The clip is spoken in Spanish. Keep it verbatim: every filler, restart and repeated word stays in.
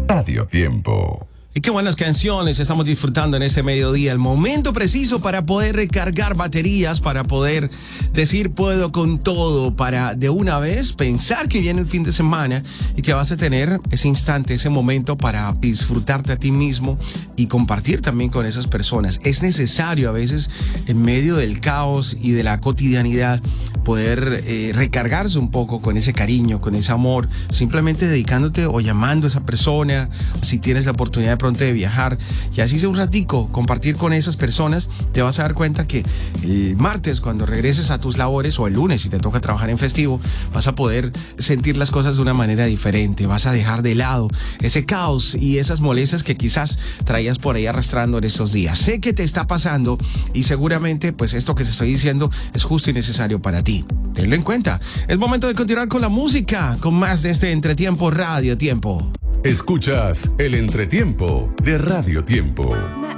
Radio Tiempo. Y qué buenas canciones estamos disfrutando en ese mediodía. El momento preciso para poder recargar baterías, para poder decir puedo con todo, para de una vez pensar que viene el fin de semana y que vas a tener ese instante, ese momento para disfrutarte a ti mismo y compartir también con esas personas. Es necesario a veces, en medio del caos y de la cotidianidad, poder eh, recargarse un poco con ese cariño, con ese amor, simplemente dedicándote o llamando a esa persona, si tienes la oportunidad de pronto de viajar y así sea un ratico, compartir con esas personas. Te vas a dar cuenta que el martes, cuando regreses a tus labores, o el lunes si te toca trabajar en festivo, vas a poder sentir las cosas de una manera diferente. Vas a dejar de lado ese caos y esas molestias que quizás traías por ahí arrastrando en estos días. Sé que te está pasando y seguramente pues esto que te estoy diciendo es justo y necesario para ti. Tenlo en cuenta. Es momento de continuar con la música, con más de este Entretiempo Radio Tiempo. Escuchas el Entretiempo de Radio Tiempo.